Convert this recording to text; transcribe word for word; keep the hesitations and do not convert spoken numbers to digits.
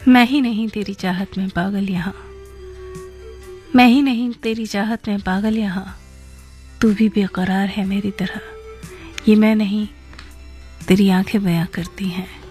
मैं ही नहीं तेरी चाहत में पागल यहाँ, मैं ही नहीं तेरी चाहत में पागल यहाँ, तू भी बेकरार है मेरी तरह। ये मैं नहीं तेरी आंखें बयां करती हैं।